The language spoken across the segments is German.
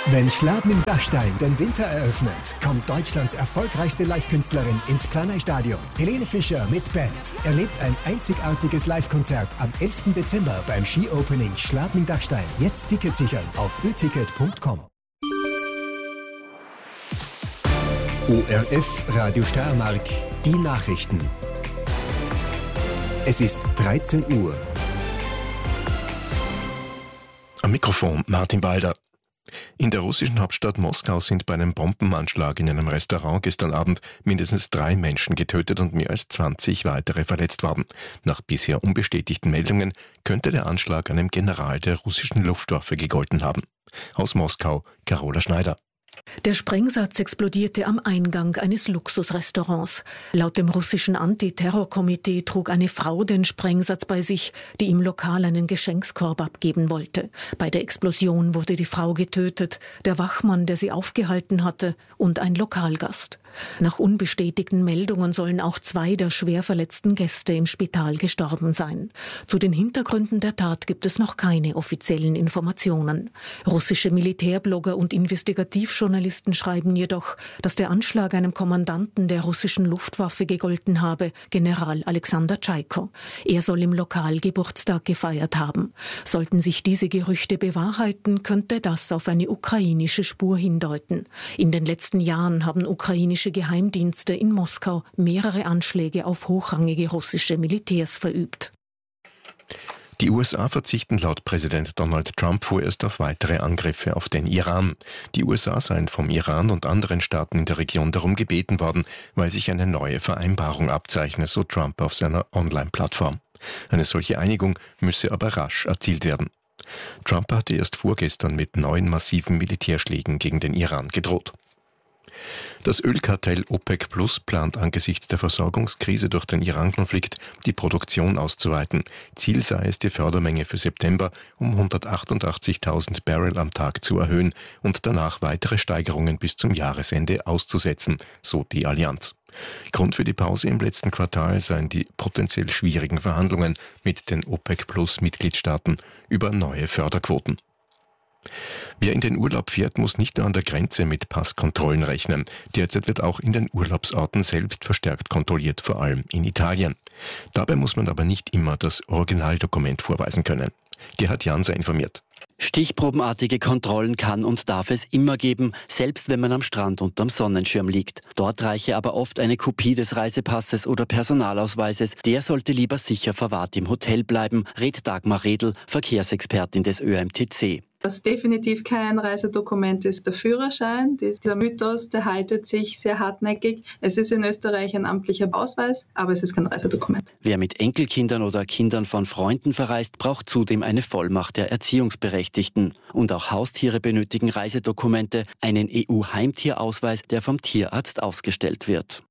Wenn Schladming-Dachstein den Winter eröffnet, kommt Deutschlands erfolgreichste Live-Künstlerin ins Planei-Stadion. Helene Fischer mit Band erlebt ein einzigartiges Live-Konzert am 11. Dezember beim Ski-Opening Schladming-Dachstein. Jetzt Ticket sichern auf öticket.com. ORF Radio Steiermark, die Nachrichten. Es ist 13 Uhr. Am Mikrofon Martin Balder. In der russischen Hauptstadt Moskau sind bei einem Bombenanschlag in einem Restaurant gestern Abend mindestens 3 Menschen getötet und mehr als 20 weitere verletzt worden. Nach bisher unbestätigten Meldungen könnte der Anschlag einem General der russischen Luftwaffe gegolten haben. Aus Moskau, Carola Schneider. Der Sprengsatz explodierte am Eingang eines Luxusrestaurants. Laut dem russischen Antiterrorkomitee trug eine Frau den Sprengsatz bei sich, die im Lokal einen Geschenkskorb abgeben wollte. Bei der Explosion wurde die Frau getötet, der Wachmann, der sie aufgehalten hatte, und ein Lokalgast. Nach unbestätigten Meldungen sollen auch 2 der schwer verletzten Gäste im Spital gestorben sein. Zu den Hintergründen der Tat gibt es noch keine offiziellen Informationen. Russische Militärblogger und Investigativjournalisten schreiben jedoch, dass der Anschlag einem Kommandanten der russischen Luftwaffe gegolten habe, General Alexander Tschaiko. Er soll im Lokal Geburtstag gefeiert haben. Sollten sich diese Gerüchte bewahrheiten, könnte das auf eine ukrainische Spur hindeuten. In den letzten Jahren haben ukrainische Geheimdienste in Moskau mehrere Anschläge auf hochrangige russische Militärs verübt. Die USA verzichten laut Präsident Donald Trump vorerst auf weitere Angriffe auf den Iran. Die USA seien vom Iran und anderen Staaten in der Region darum gebeten worden, weil sich eine neue Vereinbarung abzeichne, so Trump auf seiner Online-Plattform. Eine solche Einigung müsse aber rasch erzielt werden. Trump hatte erst vorgestern mit 9 massiven Militärschlägen gegen den Iran gedroht. Das Ölkartell OPEC Plus plant angesichts der Versorgungskrise durch den Iran-Konflikt die Produktion auszuweiten. Ziel sei es, die Fördermenge für September um 188.000 Barrel am Tag zu erhöhen und danach weitere Steigerungen bis zum Jahresende auszusetzen, so die Allianz. Grund für die Pause im letzten Quartal seien die potenziell schwierigen Verhandlungen mit den OPEC Plus Mitgliedstaaten über neue Förderquoten. Wer in den Urlaub fährt, muss nicht nur an der Grenze mit Passkontrollen rechnen. Derzeit wird auch in den Urlaubsorten selbst verstärkt kontrolliert, vor allem in Italien. Dabei muss man aber nicht immer das Originaldokument vorweisen können. Gerhard Janser informiert. Stichprobenartige Kontrollen kann und darf es immer geben, selbst wenn man am Strand unterm Sonnenschirm liegt. Dort reiche aber oft eine Kopie des Reisepasses oder Personalausweises. Der sollte lieber sicher verwahrt im Hotel bleiben, rät Dagmar Redl, Verkehrsexpertin des ÖMTC. Was definitiv kein Reisedokument ist, der Führerschein. Dieser Mythos, der haltet sich sehr hartnäckig. Es ist in Österreich ein amtlicher Ausweis, aber es ist kein Reisedokument. Wer mit Enkelkindern oder Kindern von Freunden verreist, braucht zudem eine Vollmacht der Erziehungsberechtigten. Und auch Haustiere benötigen Reisedokumente, einen EU-Heimtierausweis, der vom Tierarzt ausgestellt wird.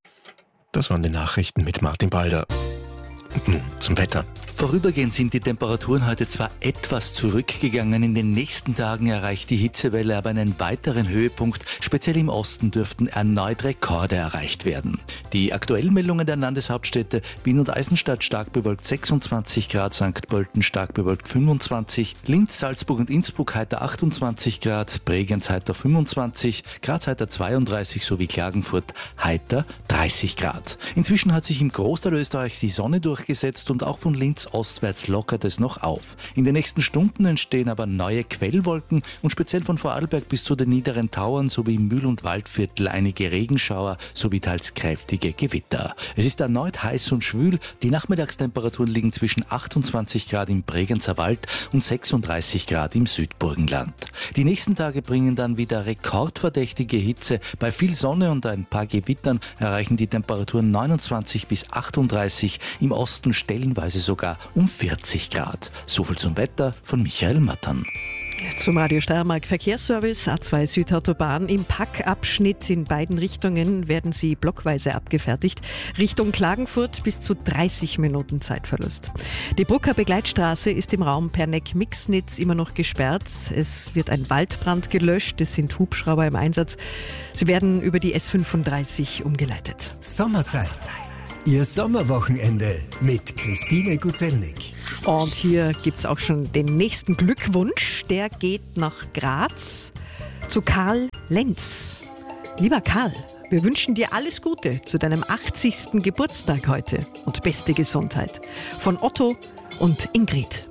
Das waren die Nachrichten mit Martin Balder. Und nun zum Wetter. Vorübergehend sind die Temperaturen heute zwar etwas zurückgegangen, in den nächsten Tagen erreicht die Hitzewelle aber einen weiteren Höhepunkt. Speziell im Osten dürften erneut Rekorde erreicht werden. Die aktuellen Meldungen der Landeshauptstädte: Wien und Eisenstadt stark bewölkt 26 Grad, St. Pölten stark bewölkt 25, Linz, Salzburg und Innsbruck heiter 28 Grad, Bregenz heiter 25, Graz heiter 32 sowie Klagenfurt heiter 30 Grad. Inzwischen hat sich im Großteil Österreichs die Sonne durchgesetzt und auch von Linz ostwärts lockert es noch auf. In den nächsten Stunden entstehen aber neue Quellwolken und speziell von Vorarlberg bis zu den niederen Tauern sowie im Mühl- und Waldviertel einige Regenschauer sowie teils kräftige Gewitter. Es ist erneut heiß und schwül. Die Nachmittagstemperaturen liegen zwischen 28 Grad im Bregenzer Wald und 36 Grad im Südburgenland. Die nächsten Tage bringen dann wieder rekordverdächtige Hitze. Bei viel Sonne und ein paar Gewittern erreichen die Temperaturen 29 bis 38, im Osten stellenweise sogar um 40 Grad. Soviel zum Wetter von Michael Mattern. Zum Radio Steiermark Verkehrsservice, A2 Südautobahn. Im Packabschnitt in beiden Richtungen werden sie blockweise abgefertigt. Richtung Klagenfurt bis zu 30 Minuten Zeitverlust. Die Brucker Begleitstraße ist im Raum Perneck-Mixnitz immer noch gesperrt. Es wird ein Waldbrand gelöscht, es sind Hubschrauber im Einsatz. Sie werden über die S35 umgeleitet. Sommerzeit. Ihr Sommerwochenende mit Christine Guzelnik. Und hier gibt es auch schon den nächsten Glückwunsch. Der geht nach Graz. zu Karl Lenz. Lieber Karl, wir wünschen dir alles Gute zu deinem 80. Geburtstag heute und beste Gesundheit. Von Otto und Ingrid.